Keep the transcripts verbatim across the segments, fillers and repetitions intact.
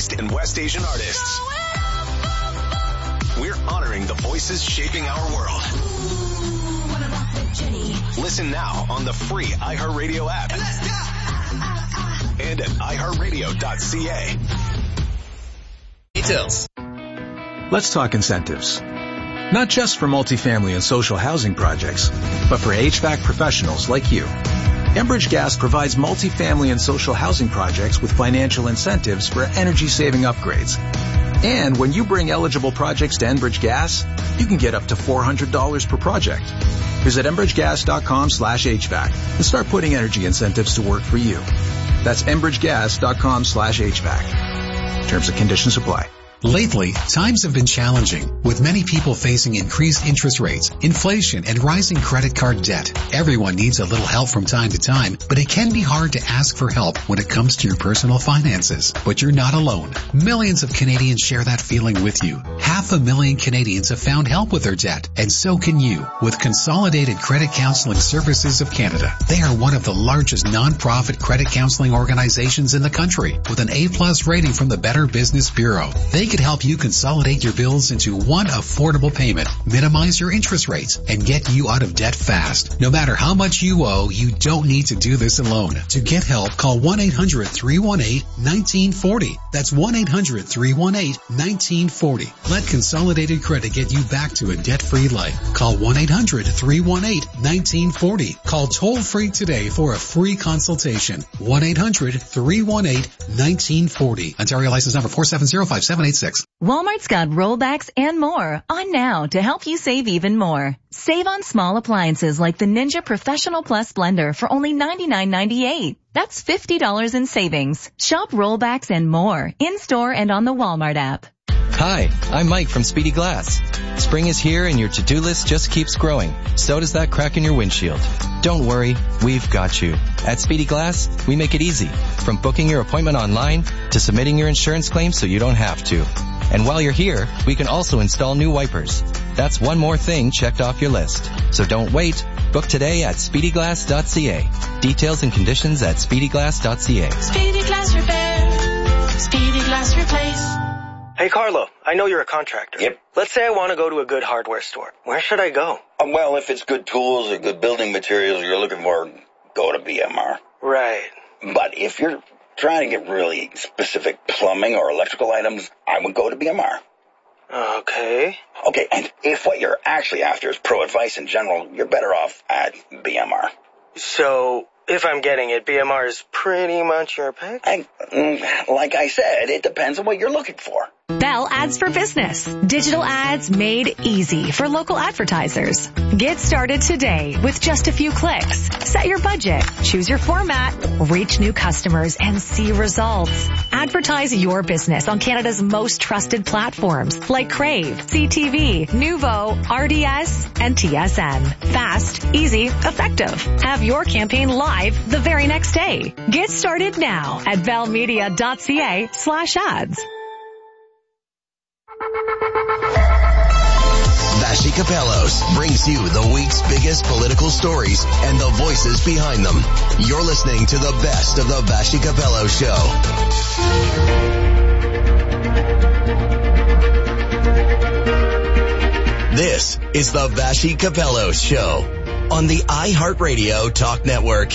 East and West Asian artists. We're honoring the voices shaping our world. Listen now on the free iHeartRadio app and at i heart radio dot c a. Details. Let's talk incentives. Not just for multifamily and social housing projects, but for H V A C professionals like you. Enbridge Gas provides multifamily and social housing projects with financial incentives for energy-saving upgrades. And when you bring eligible projects to Enbridge Gas, you can get up to four hundred dollars per project. Visit enbridge gas dot com slash H V A C and start putting energy incentives to work for you. That's enbridge gas dot com slash H V A C. Terms and conditions apply. Lately, times have been challenging, with many people facing increased interest rates, inflation, and rising credit card debt. Everyone needs a little help from time to time, but it can be hard to ask for help when it comes to your personal finances. But you're not alone. Millions of Canadians share that feeling with you. Half a million Canadians have found help with their debt, and so can you with Consolidated Credit Counseling Services of Canada. They are one of the largest non-profit credit counseling organizations in the country, with an A-plus rating from the Better Business Bureau. They can help you consolidate your bills into one affordable payment, minimize your interest rates, and get you out of debt fast. No matter how much you owe, you don't need to do this alone. To get help, call one eight hundred three one eight one nine four zero. That's one eight hundred three one eight one nine four zero. Let Consolidated Credit get you back to a debt-free life. Call one eight hundred three one eight one nine four zero. Call toll-free today for a free consultation. one eight hundred three one eight one nine four zero. Ontario license number four seven zero five seven eight six. Walmart's got rollbacks and more on now to help you save even more. Save on small appliances like the Ninja Professional Plus blender for only ninety-nine ninety-eight. That's fifty dollars in savings. Shop rollbacks and more in-store and on the Walmart app. Hi, I'm Mike from Speedy Glass. Spring is here and your to-do list just keeps growing. So does that crack in your windshield. Don't worry, we've got you. At Speedy Glass, we make it easy. From booking your appointment online to submitting your insurance claim so you don't have to. And while you're here, we can also install new wipers. That's one more thing checked off your list. So don't wait. Book today at speedy glass dot c a. Details and conditions at speedy glass dot c a. Speedy Glass Repair. Speedy Glass Replace. Hey, Carlo, I know you're a contractor. Yep. Let's say I want to go to a good hardware store. Where should I go? Um, well, if it's good tools or good building materials you're looking for, go to B M R. Right. But if you're trying to get really specific plumbing or electrical items, I would go to B M R. Okay. Okay, and if what you're actually after is pro advice in general, you're better off at B M R. So, if I'm getting it, B M R is pretty much your pick? I, like I said, it depends on what you're looking for. Bell Ads for Business. Digital ads made easy for local advertisers. Get started today with just a few clicks. Set your budget, choose your format, reach new customers, and see results. Advertise your business on Canada's most trusted platforms like Crave, C T V, Nuvo, R D S, and T S N. Fast, easy, effective. Have your campaign live the very next day. Get started now at bellmedia dot c a slash ads. Vassy Kapelos brings you the week's biggest political stories and the voices behind them. You're listening to the best of the Vassy Kapelos Show. This is the Vassy Kapelos Show on the iHeartRadio Talk Network.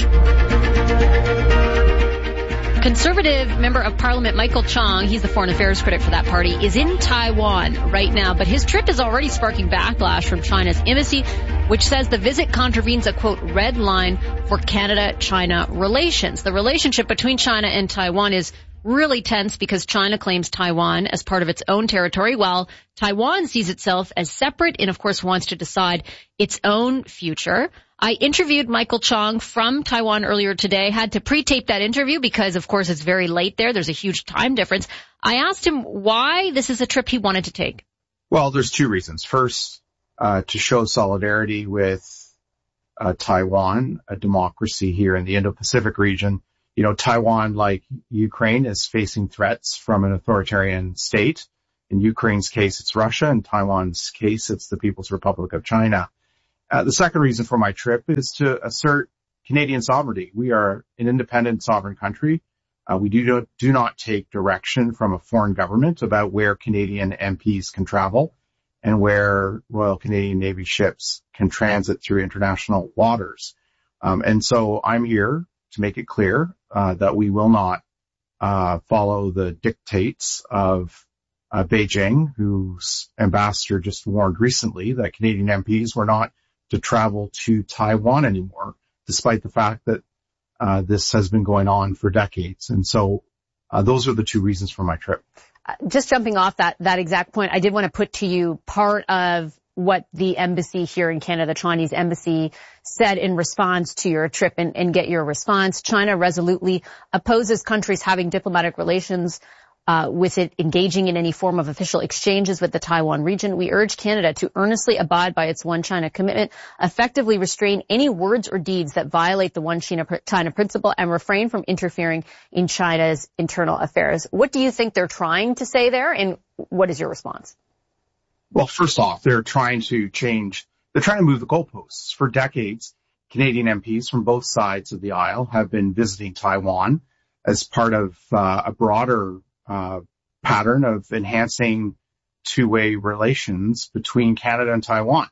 Conservative Member of Parliament Michael Chong, he's the foreign affairs critic for that party, is in Taiwan right now, but his trip is already sparking backlash from China's embassy, which says the visit contravenes a, quote, red line for Canada-China relations. The relationship between China and Taiwan is really tense because China claims Taiwan as part of its own territory, while Taiwan sees itself as separate and, of course, wants to decide its own future. I interviewed Michael Chong from Taiwan earlier today, had to pre-tape that interview because, of course, it's very late there. There's a huge time difference. I asked him why this is a trip he wanted to take. Well, there's two reasons. First, uh, to show solidarity with uh, Taiwan, a democracy here in the Indo-Pacific region. You know, Taiwan, like Ukraine, is facing threats from an authoritarian state. In Ukraine's case, it's Russia. In Taiwan's case, it's the People's Republic of China. Uh, the second reason for my trip is to assert Canadian sovereignty. We are an independent sovereign country. Uh, we do not, do not take direction from a foreign government about where Canadian M Ps can travel and where Royal Canadian Navy ships can transit through international waters. Um, and so I'm here to make it clear uh, that we will not uh, follow the dictates of uh, Beijing, whose ambassador just warned recently that Canadian M Ps were not to travel to Taiwan anymore, despite the fact that uh, this has been going on for decades. And so uh, those are the two reasons for my trip. Uh, just jumping off that, that exact point, I did want to put to you part of what the embassy here in Canada, the Chinese embassy, said in response to your trip, and, and get your response. China resolutely opposes countries having diplomatic relations uh, with it engaging in any form of official exchanges with the Taiwan region. We urge Canada to earnestly abide by its One China commitment, effectively restrain any words or deeds that violate the One China, China principle, and refrain from interfering in China's internal affairs. What do you think they're trying to say there, and what is your response? Well, first off, they're trying to change, they're trying to move the goalposts. For decades, Canadian M Ps from both sides of the aisle have been visiting Taiwan as part of uh, a broader uh pattern of enhancing two-way relations between Canada and Taiwan.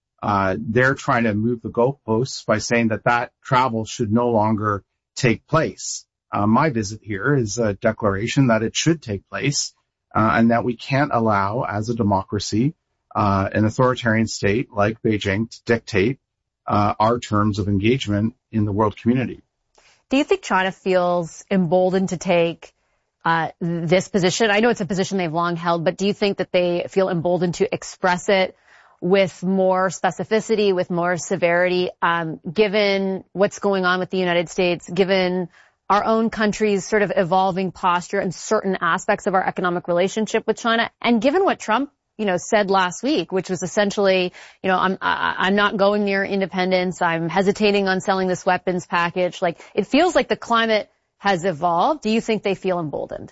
Uh they're trying to move the goalposts by saying that that travel should no longer take place. Uh, my visit here is a declaration that it should take place. Uh, and that we can't allow, as a democracy, uh, an authoritarian state like Beijing to dictate uh, our terms of engagement in the world community. Do you think China feels emboldened to take uh, this position? I know it's a position they've long held, but do you think that they feel emboldened to express it with more specificity, with more severity, um, given what's going on with the United States, given our own country's sort of evolving posture and certain aspects of our economic relationship with China, and given what Trump, you know, said last week, which was essentially, you know, I'm I, I'm not going near independence. I'm hesitating on selling this weapons package. Like, it feels like the climate has evolved. Do you think they feel emboldened?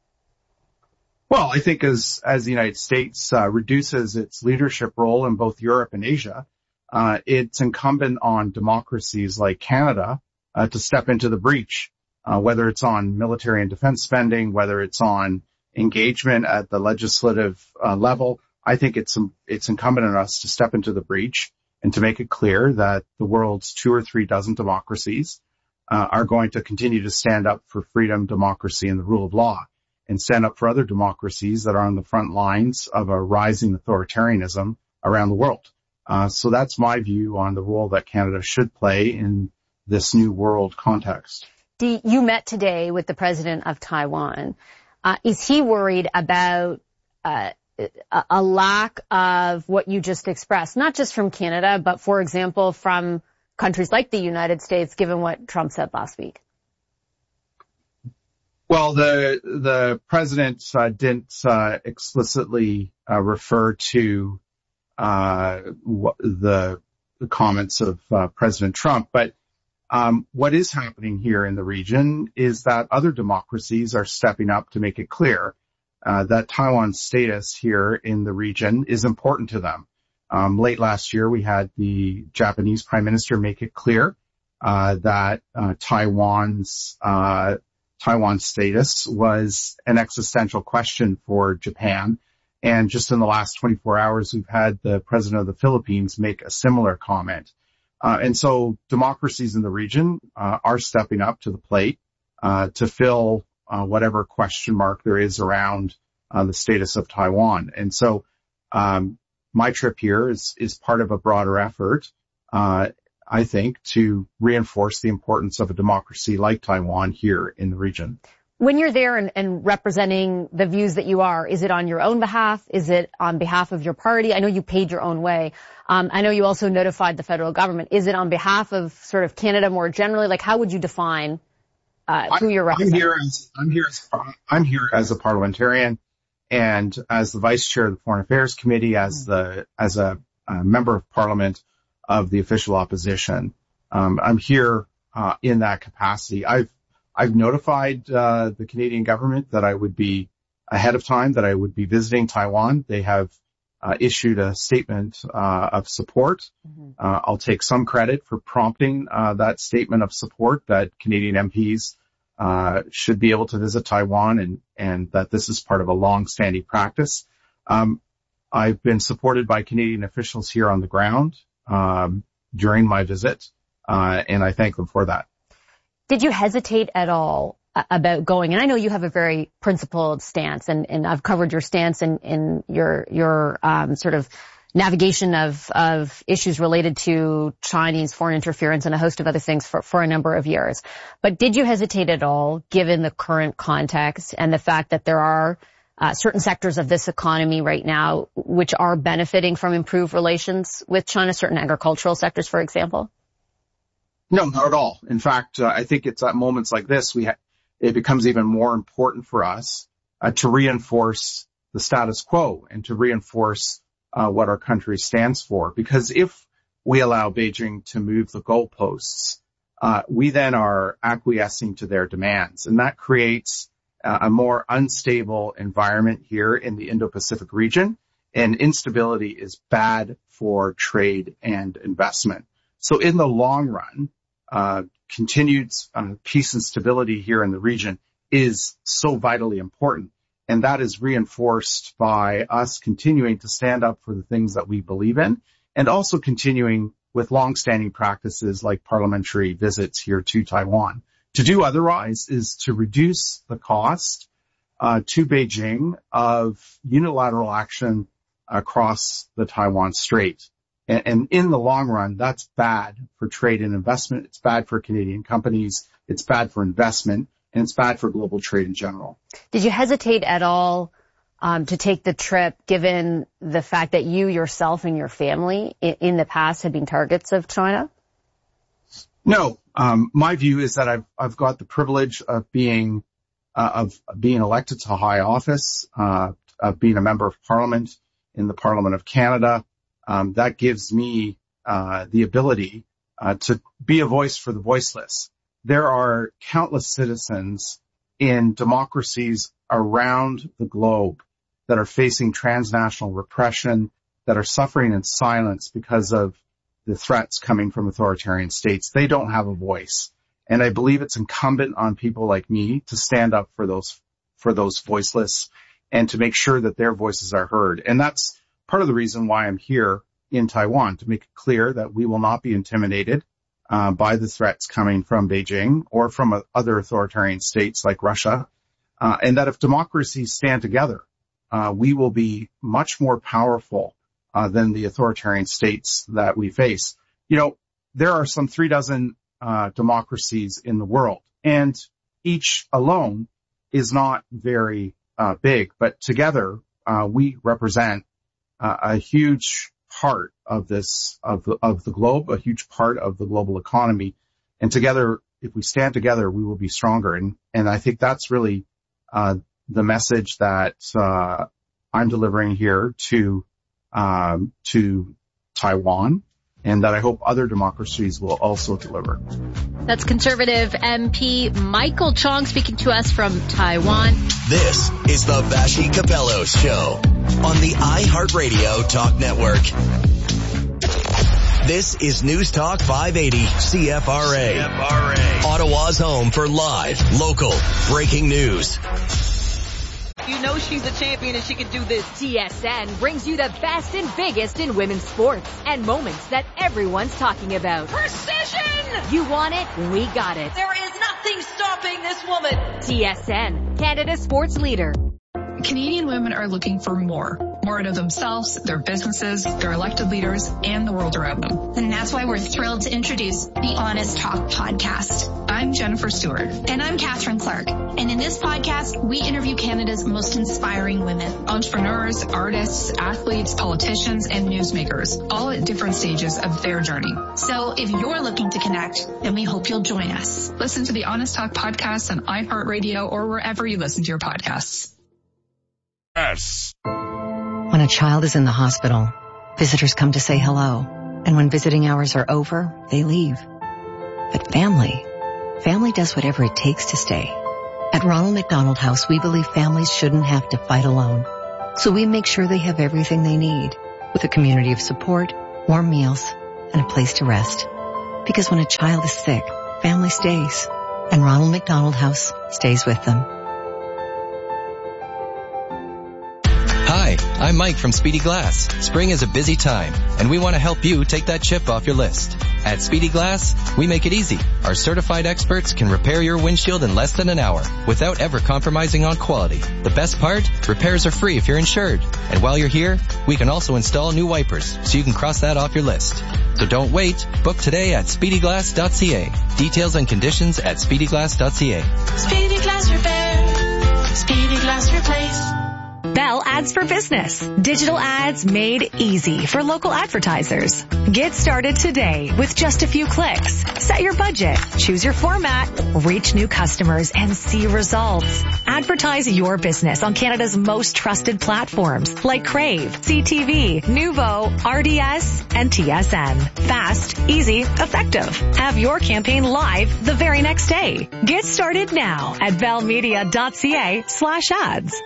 Well, I think as as the United States uh, reduces its leadership role in both Europe and Asia, uh, it's incumbent on democracies like Canada uh, to step into the breach. Uh, whether it's on military and defense spending, whether it's on engagement at the legislative uh, level, I think it's it's incumbent on us to step into the breach and to make it clear that the world's two or three dozen democracies uh, are going to continue to stand up for freedom, democracy, and the rule of law, and stand up for other democracies that are on the front lines of a rising authoritarianism around the world. Uh, so that's my view on the role that Canada should play in this new world context. You met today with the president of Taiwan. Uh, is he worried about uh, a lack of what you just expressed, not just from Canada, but, for example, from countries like the United States, given what Trump said last week? Well, the the president uh, didn't uh, explicitly uh, refer to uh, the, the comments of uh, President Trump, but Um, what is happening here in the region is that other democracies are stepping up to make it clear uh, that Taiwan's status here in the region is important to them. Um, late last year, we had the Japanese Prime Minister make it clear uh, that uh, Taiwan's uh, Taiwan's status was an existential question for Japan. And just in the last twenty-four hours, we've had the president of the Philippines make a similar comment. Uh, and so democracies in the region uh, are stepping up to the plate uh, to fill uh, whatever question mark there is around uh, the status of Taiwan. And so um, my trip here is is part of a broader effort, uh, I think, to reinforce the importance of a democracy like Taiwan here in the region. When you're there and, and representing the views that you are, is it on your own behalf? Is it on behalf of your party? I know you paid your own way. Um, I know you also notified the federal government. Is it on behalf of sort of Canada more generally? Like, how would you define uh, who you're representing? I'm here as I'm here as I'm here as a parliamentarian, and as the vice chair of the Foreign Affairs Committee, as the as a, a member of Parliament of the official opposition. Um, I'm here uh, in that capacity. I've I've notified uh, the Canadian government that I would be ahead of time, that I would be visiting Taiwan. They have uh, issued a statement uh, of support. Mm-hmm. Uh, I'll take some credit for prompting uh, that statement of support that Canadian M Ps uh, should be able to visit Taiwan, and, and that this is part of a long-standing practice. Um, I've been supported by Canadian officials here on the ground, um, during my visit, uh, and I thank them for that. Did you hesitate at all about going? And I know you have a very principled stance, and, and I've covered your stance in, in your, your, um, sort of navigation of, of issues related to Chinese foreign interference and a host of other things for, for a number of years. But did you hesitate at all, given the current context and the fact that there are uh, certain sectors of this economy right now which are benefiting from improved relations with China, certain agricultural sectors, for example? No, not at all. In fact, uh, I think it's at moments like this, we ha- it becomes even more important for us uh, to reinforce the status quo and to reinforce Uh, what our country stands for. Because if we allow Beijing to move the goalposts, uh, we then are acquiescing to their demands. And that creates uh, a more unstable environment here in the Indo-Pacific region. And instability is bad for trade and investment. So in the long run, uh, continued uh, peace and stability here in the region is so vitally important. And that is reinforced by us continuing to stand up for the things that we believe in, and also continuing with long-standing practices like parliamentary visits here to Taiwan. To do otherwise is to reduce the cost uh, to Beijing of unilateral action across the Taiwan Strait. And, and in the long run, that's bad for trade and investment. It's bad for Canadian companies. It's bad for investment. And it's bad for global trade in general. Did you hesitate at all um, to take the trip, given the fact that you yourself and your family in, in the past had been targets of China? No. Um, my view is that I've I've got the privilege of being uh, of being elected to high office, uh, of being a member of Parliament in the Parliament of Canada. Um, that gives me uh, the ability uh, to be a voice for the voiceless. There are countless citizens in democracies around the globe that are facing transnational repression, that are suffering in silence because of the threats coming from authoritarian states. They don't have a voice. And I believe it's incumbent on people like me to stand up for those, for those voiceless and to make sure that their voices are heard. And that's part of the reason why I'm here in Taiwan, to make it clear that we will not be intimidated Uh, by the threats coming from Beijing or from uh, other authoritarian states like Russia, uh, and that if democracies stand together, uh, we will be much more powerful uh, than the authoritarian states that we face. You know, there are some three dozen uh, democracies in the world, and each alone is not very uh, big, but together uh, we represent uh, a huge part of this, of the, of the globe, a huge part of the global economy. And together, if we stand together, we will be stronger. And, and I think that's really, uh, the message that, uh, I'm delivering here to, um, to Taiwan, and that I hope other democracies will also deliver. That's Conservative M P Michael Chong speaking to us from Taiwan. This is the Vassy Kapelos Show on the iHeartRadio Talk Network. This is News Talk five eighty C F R A. C F R A. Ottawa's home for live, local, breaking news. You know she's a champion and she can do this. T S N brings you the best and biggest in women's sports and moments that everyone's talking about. Precision! You want it? We got it. There is nothing stopping this woman. T S N, Canada's sports leader. Canadian women are looking for more. More out of themselves, their businesses, their elected leaders, and the world around them. And that's why we're thrilled to introduce the Honest Talk podcast. I'm Jennifer Stewart. And I'm Catherine Clark. And in this podcast, we interview Canada's most inspiring women. Entrepreneurs, artists, athletes, politicians, and newsmakers, all at different stages of their journey. So if you're looking to connect, then we hope you'll join us. Listen to the Honest Talk podcast on iHeartRadio or wherever you listen to your podcasts. Yes. When a child is in the hospital, visitors come to say hello. And when visiting hours are over, they leave. But family, family does whatever it takes to stay. At Ronald McDonald House, we believe families shouldn't have to fight alone. So we make sure they have everything they need, with a community of support, warm meals, and a place to rest. Because when a child is sick, family stays. And Ronald McDonald House stays with them. Hi, I'm Mike from Speedy Glass. Spring is a busy time, and we want to help you take that chip off your list. At Speedy Glass, we make it easy. Our certified experts can repair your windshield in less than an hour without ever compromising on quality. The best part? Repairs are free if you're insured. And while you're here, we can also install new wipers so you can cross that off your list. So don't wait. Book today at speedy glass dot c a. Details and conditions at speedy glass dot c a. Speedy Glass Repair. Speedy Glass Replace. Bell Ads for Business. Digital ads made easy for local advertisers. Get started today with just a few clicks. Set your budget, choose your format, reach new customers, and see results. Advertise your business on Canada's most trusted platforms like Crave, C T V, Nuvo, R D S, and T S N. Fast, easy, effective. Have your campaign live the very next day. Get started now at bellmedia dot c a slash ads.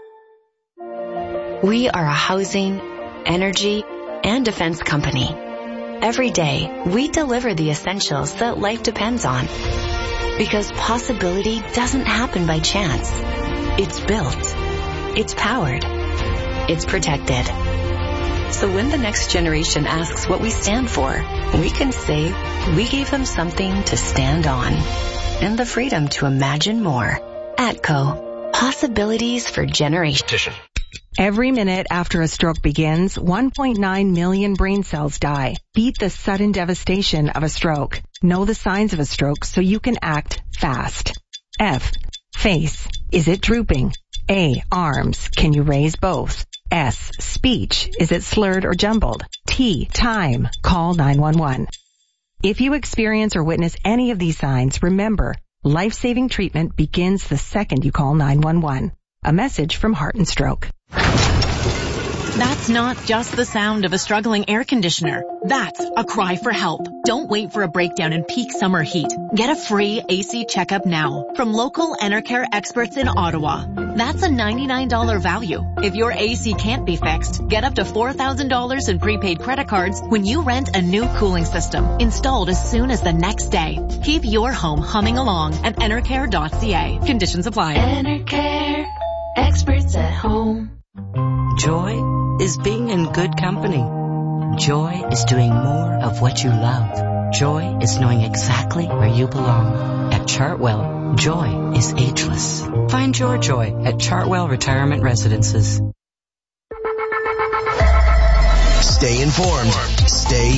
We are a housing, energy, and defense company. Every day, we deliver the essentials that life depends on. Because possibility doesn't happen by chance. It's built. It's powered. It's protected. So when the next generation asks what we stand for, we can say we gave them something to stand on. And the freedom to imagine more. ATCO. Possibilities for generations. Every minute after a stroke begins, one point nine million brain cells die. Beat the sudden devastation of a stroke. Know the signs of a stroke so you can act fast. F. Face. Is it drooping? A. Arms. Can you raise both? S. Speech. Is it slurred or jumbled? T. Time. Call nine one one. If you experience or witness any of these signs, remember, life-saving treatment begins the second you call nine one one. A message from Heart and Stroke. That's not just the sound of a struggling air conditioner. That's a cry for help. Don't wait for a breakdown in peak summer heat. Get a free A C checkup now from local Enercare experts in Ottawa. That's a ninety-nine dollars value. If your A C can't be fixed, get up to four thousand dollars in prepaid credit cards when you rent a new cooling system installed as soon as the next day. Keep your home humming along at enercare dot c a. Conditions apply. Enercare. Experts at home. Joy is being in good company. Joy is doing more of what you love. Joy is knowing exactly where you belong. At Chartwell, joy is ageless. Find your joy at Chartwell Retirement Residences. Stay informed. Stay